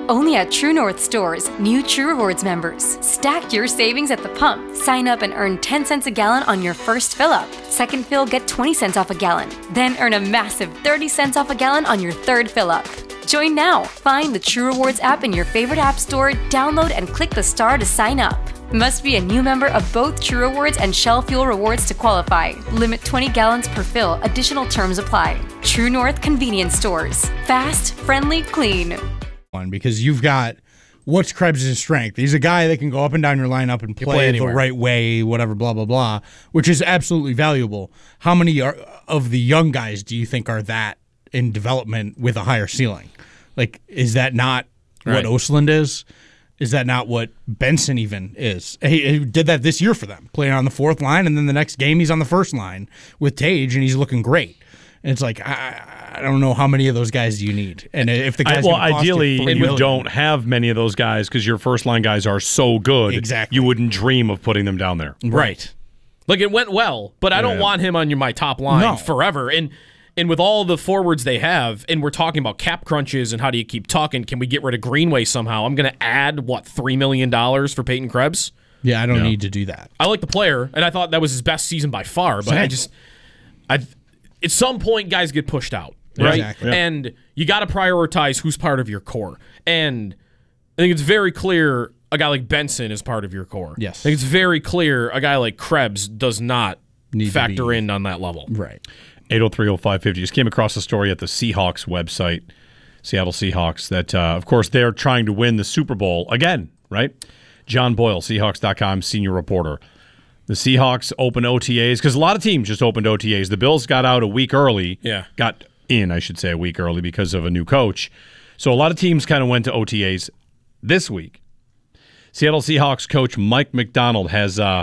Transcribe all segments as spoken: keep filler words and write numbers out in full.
Only at True North stores, new True Rewards members. Stack your savings at the pump. Sign up and earn ten cents a gallon on your first fill up. Second fill, get twenty cents off a gallon. Then earn a massive thirty cents off a gallon on your third fill up. Join now. Find the True Rewards app in your favorite app store, download and click the star to sign up. Must be a new member of both True Rewards and Shell Fuel Rewards to qualify. Limit twenty gallons per fill. Additional terms apply. True North Convenience Stores. Fast, friendly, clean. Because you've got what's Krebs' strength. He's a guy that can go up and down your lineup and play, play the right way, whatever, blah, blah, blah, which is absolutely valuable. How many are, of the young guys do you think are that in development with a higher ceiling? Like, is that not right. what Osland is? Is that not what Benson even is? He, he did that this year for them, playing on the fourth line, and then the next game he's on the first line with Tage, and he's looking great. And it's like, I, I don't know how many of those guys do you need. And if the guys I, well, cost ideally, you you don't have many of those guys because your first line guys are so good. Exactly. You wouldn't dream of putting them down there. Right. Like, it went well, but I don't Yeah. want him on your, my top line No. forever. And and with all the forwards they have, and we're talking about cap crunches and how do you keep talking, can we get rid of Greenway somehow? I'm going to add, what, three million dollars for Peyton Krebs? Yeah, I don't Yeah. need to do that. I like the player, and I thought that was his best season by far, but Same. I just... I At some point, guys get pushed out, Yeah, right? exactly. Yeah. And you got to prioritize who's part of your core. And I think it's very clear a guy like Benson is part of your core. Yes. I think it's very clear a guy like Krebs does not Need to factor be- in on that level. Right. eight oh three oh five five oh. Just came across a story at the Seahawks website, Seattle Seahawks, that, uh, of course, they're trying to win the Super Bowl again, right? John Boyle, Seahawks dot com senior reporter. The Seahawks open O T As, because a lot of teams just opened O T As. The Bills got out a week early. Yeah. Got in, I should say, a week early because of a new coach. So a lot of teams kind of went to O T As this week. Seattle Seahawks coach Mike McDonald has, uh,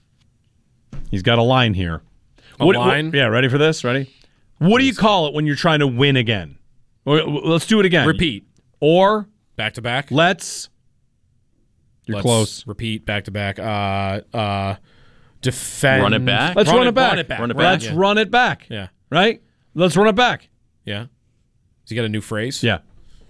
he's got a line here. A What- line? what- yeah, ready for this? Ready? What do you call it when you're trying to win again? Or- Let's do it again. Repeat. Or Back to back. let's. You're Let's close. Repeat. Back to back. Uh, uh, defend. Run it back? Let's run, it back. Run it back. Run it right? back. Let's Yeah. run it back. Yeah. Right? Let's run it back. Yeah. Has he got a new phrase? Yeah.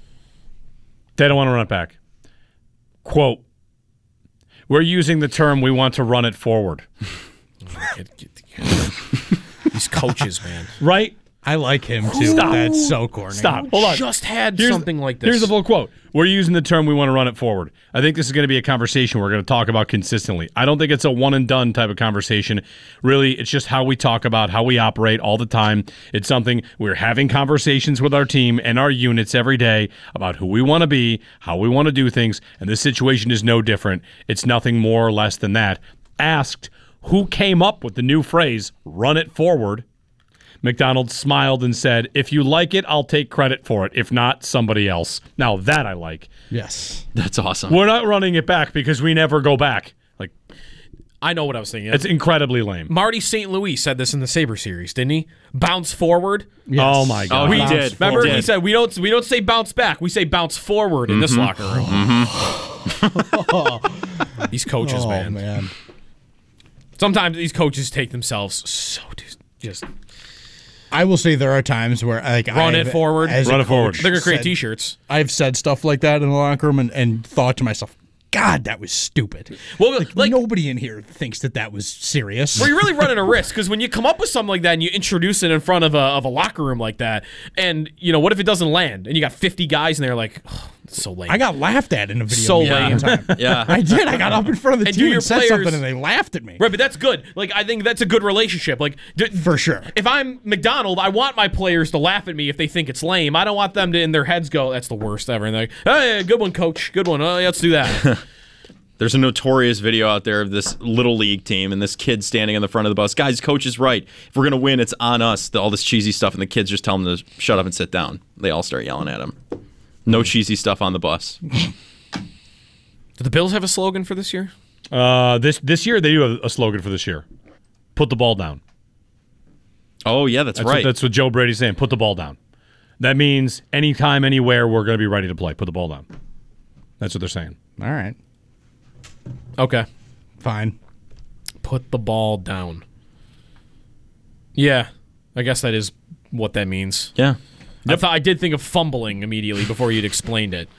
They don't want to run it back. Quote, we're using the term we want to run it forward. Get- get- get- These coaches, man. Right? I like him, too. Stop. That's so corny. Stop. Hold on. Just had Here's- something like this. Here's the full quote. We're using the term we want to run it forward. I think this is going to be a conversation we're going to talk about consistently. I don't think it's a one and done type of conversation. Really, it's just how we talk about how we operate all the time. It's something we're having conversations with our team and our units every day about who we want to be, how we want to do things, and this situation is no different. It's nothing more or less than that. Asked who came up with the new phrase, run it forward, McDonald smiled and said, if you like it, I'll take credit for it. If not, somebody else. Now, that I like. Yes. That's awesome. We're not running it back because we never go back. Like, I know what I was thinking. it's incredibly lame. Marty Saint Louis said this in the Sabre series, didn't he? Bounce forward. Yes. Oh, my God. Oh, he Bounce did. Remember, He he did. said we don't we don't say bounce back. We say bounce forward in this locker room. These coaches, Oh, man. man. Sometimes these coaches take themselves so just just I will say there are times where like Run I've, it forward. as a Run it forward. coach, they're gonna create said- T-shirts. I've said stuff like that in the locker room and, and thought to myself, God, that was stupid. Well, Like, like nobody in here thinks that that was serious. Well, you're really running a risk because when you come up with something like that and you introduce it in front of a of a locker room like that, and you know what if it doesn't land and you got fifty guys and they're like, oh, it's so lame. I got laughed at in a video. So meeting lame. one time. Yeah. I did. I got up in front of the And do team your and said players- something, and they laughed at me. Right, but that's good. Like I think that's a good relationship. Like d- For sure. If I'm McDonald, I want my players to laugh at me if they think it's lame. I don't want them to in their heads go, "That's the worst ever." And they're like, "Oh yeah, good one, coach. Good one. Oh, yeah, let's do that." There's a notorious video out there of this little league team and this kid standing on the front of the bus. Guys, coach is right. If we're going to win, it's on us. The- All this cheesy stuff, and the kids just tell him to shut up and sit down. They all start yelling at him. No cheesy stuff on the bus. Do the Bills have a slogan for this year? Uh, this this year, they do have a slogan for this year. Put the ball down. Oh, yeah, that's, That's, right. what, that's what Joe Brady's saying. Put the ball down. That means anytime, anywhere, we're going to be ready to play. Put the ball down. That's what they're saying. All right. Okay. Fine. Put the ball down. Yeah, I guess that is what that means. yeah. I thought I did think of fumbling immediately before you'd explained it.